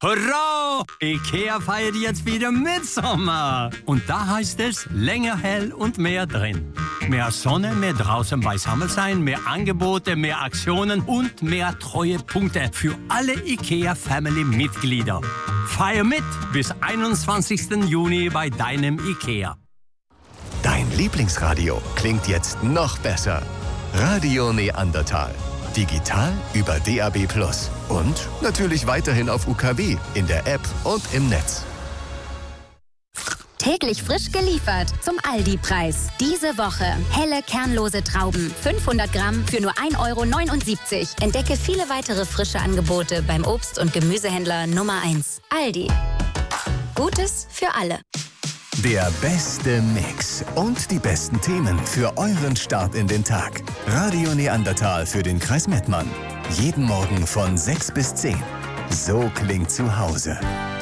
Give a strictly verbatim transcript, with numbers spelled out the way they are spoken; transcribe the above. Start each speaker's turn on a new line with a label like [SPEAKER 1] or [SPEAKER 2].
[SPEAKER 1] Hurra! IKEA feiert jetzt wieder Mitsommer. Und da heißt es länger hell und mehr drin. Mehr Sonne, mehr draußen beisammen sein, mehr Angebote, mehr Aktionen und mehr Treuepunkte für alle IKEA-Family-Mitglieder. Feier mit bis einundzwanzigsten Juni bei deinem IKEA.
[SPEAKER 2] Dein Lieblingsradio klingt jetzt noch besser. Radio Neandertal. Digital über D A B plus. Und natürlich weiterhin auf U K W, in der App und im Netz.
[SPEAKER 3] Täglich frisch geliefert zum Aldi-Preis. Diese Woche helle, kernlose Trauben. fünfhundert Gramm für nur ein Euro neunundsiebzig. Entdecke viele weitere frische Angebote beim Obst- und Gemüsehändler Nummer eins. Aldi. Gutes für alle.
[SPEAKER 2] Der beste Mix und die besten Themen für euren Start in den Tag. Radio Neandertal für den Kreis Mettmann. Jeden Morgen von sechs bis zehn. So klingt zu Hause.